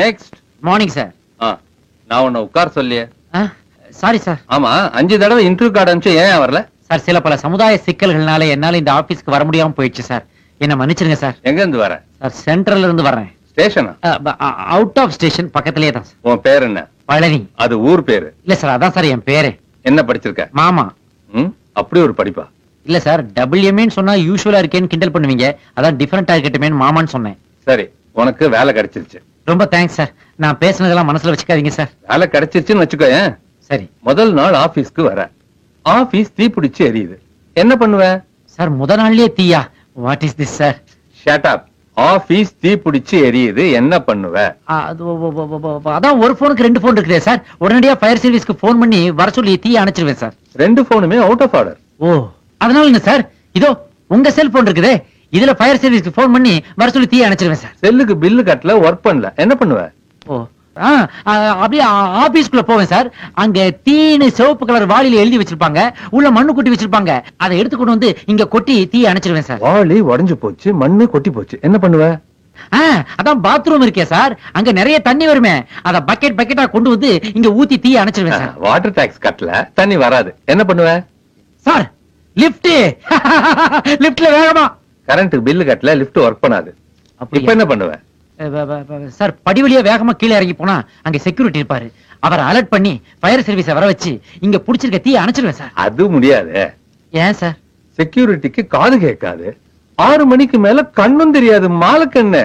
Next. Morning sir. நான் உன்னை உட்கார் சொல்லியே. Sorry sir. ஆமா, 5 தடவை இன்டர்வியூ கார்டு அனுப்பிச்சு ஏன் வரல? சார், சில பல சமுதாய சிக்கல்கள்னால என்னால இந்த ஆபீஸ்க்கு வர முடியாம போயிடுச்சு சார். என்ன மன்னிச்சிருங்க சார். எங்க இருந்து வர? சார், சென்ட்ரல்ல இருந்து வர்றேன். ஸ்டேஷனா? அவுட் ஆஃப் ஸ்டேஷன் பக்கத்திலேயே தான் சார். உன் பேர் என்ன? பழனி. அது ஊர் பேரு. இல்ல சார், அதான் சார் என் பேரு. என்ன படிச்சிருக்க? மாமா. அப்படி ஒரு படிப்பா? இல்ல சார், WMன்னு சொன்னா யூசுவலா இருக்கேன்னு கிண்டல் பண்ணுவீங்க, அதான் டிஃபரெண்டா இருக்கட்டுமேன்னு மாமான்னு சொன்னேன். சரி, உனக்கு வேலை கிடைச்சிருச்சு. ரொம்ப தேங்க்ஸ் சார். நான் பேசுனதெல்லாம் மனசுல வச்சுக்காதீங்க சார். வேலை கிடைச்சிருச்சுன்னு வச்சுக்கோ. சரி. முதல் நாள் ஆபீஸ்க்கு வர, ஆபீஸ் தீ பிடிச்சு எரியுது, என்ன பண்ணுவ? சார், முத நாள்லயே தீயா? What is this sir? Shut up. Office தீ பிடிச்சு எரியுது, என்ன பண்ணுவ? அதான் ஒரு போனுக்கு 2 போன் இருக்குதே சார். உடனடியா ஃபயர் சர்வீஸ்க்கு போன் பண்ணி வர சொல்லி தீ அணைச்சிருவேன் சார். 2 போனுமே out of order. ஓ, அதனால என்ன சார், இதோ உங்க செல்போன் இருக்குதே, இதுல ஃபயர் சர்வீஸ்க்கு போன் பண்ணி வர சொல்லி தீ அணைச்சிருவேன் சார். செல்லுக்கு பில்லு கட்டல, ஒர்க் பண்ணல, என்ன பண்ணுவ? ஓ, அப்படியே ஆபீஸ்க்குள்ள போவேன் சார். அங்க தீனு சிவப்பு கலர் வாளியில எழுதி வச்சிருப்பாங்க, உள்ள மண்ணு கொட்டி வச்சிருப்பாங்க. அதை எடுத்து கொண்டு வந்து இங்க கொட்டி தீ அணைச்சிருவேன் சார். வாளி உடைஞ்சு போச்சு, மண்ணு கொட்டி போச்சு, என்ன பண்ணுவ? அதான் பாத்ரூம் இருக்கே சார், அங்க நிறைய தண்ணி வருமே, அத பக்கெட் பக்கெட்டா கொண்டு வந்து இங்க ஊத்தி தீ அணைச்சிருவேன் சார். வாட்டர் டாக்ஸ் கட்டல, தண்ணி வராது, என்ன பண்ணுவ? Sir, lift. லிஃப்ட்ல வேகமா. கரண்ட் பில்லு கட்டல, லிஃப்ட் ஒர்க் பண்ணாது, இப்ப என்ன பண்ணுவ? சார், படி வழியா வேகமா கீழே இறங்கி போனா அங்க செக்யூரிட்டி இருப்பாரு, அவரை அலர்ட் பண்ணி ஃபயர் சர்வீஸ வர வச்சு இங்க புடிச்சிருக்க தீ அணைச்சிருவேன் சார். அது முடியாது. ஏன் சார்? செக்யூரிட்டிக்கு காது கேட்காது, 6 மணிக்கு மேல கண்ணும் தெரியாது, மாலக்கண்ணு.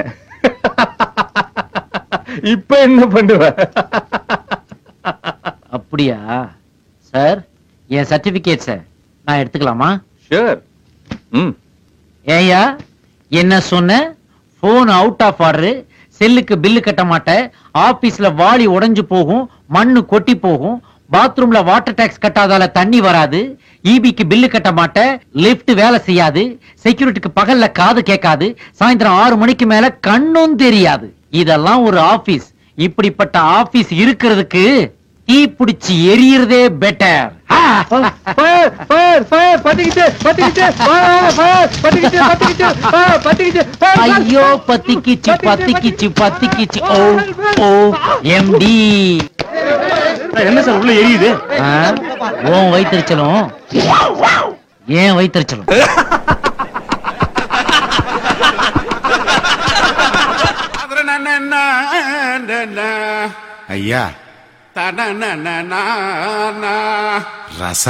இப்ப என்ன பண்ணுவ? அப்படியா சார்? என் சர்டிபிகேட் சார் நான் எடுத்துக்கலாமா? ஷூர். ஏயா என்ன சொன்ன? போன் அவுட் ஆஃப் ஆர்டர், செல்லுக்கு பில்லு கட்ட மாட்டேன், ஆபீஸ்ல வாளி உடைஞ்சு போகும், மண்ணு கொட்டி போகும், பாத்ரூம்ல வாட்டர் டாக்ஸ் கட்டாதால தண்ணி வராது, ஈபிக்கு பில்லு கட்ட மாட்டேன், லிஃப்ட் வேலை செய்யாது, செக்யூரிட்டிக்கு பகல்ல காது கேட்காது, சாயந்தரம் 6 மணிக்கு மேல கண்ணும் தெரியாது. இதெல்லாம் ஒரு ஆபீஸ்? இப்படிப்பட்ட ஆபீஸ் இருக்கிறதுக்கு தீ பிடிச்சி எரியறதே பெட்டர். ஐயோ, பத்திக்கிச்சு பத்திக்கிச்சு பத்திக்கிச்சு. ஓ ஓ எம்டி. என்ன சார் உள்ள எரியுது? உன் வயிற்றுச்சலும் ஏன் வயிற்றுச்சலும். ஐயா ரசா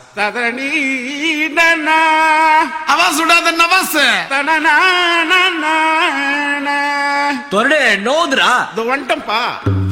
அவா சுடாத நவாஸ் தொரடு நோதுரா வந்துட்டம்பா.